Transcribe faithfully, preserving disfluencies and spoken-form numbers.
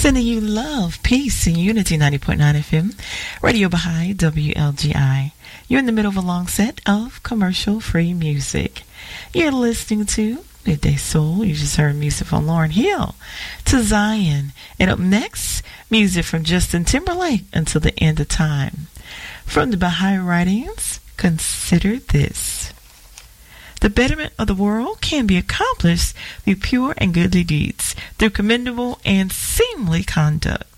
Sending you love, peace, and unity. Ninety point nine F M, Radio Baha'i, W L G I. You're in the middle of a long set of commercial-free music. You're listening to Midday Soul. You just heard music from Lauryn Hill to Zion. And up next, music from Justin Timberlake until the end of time. From the Baha'i writings, consider this. The betterment of the world can be accomplished through pure and goodly deeds, through commendable and seemly conduct.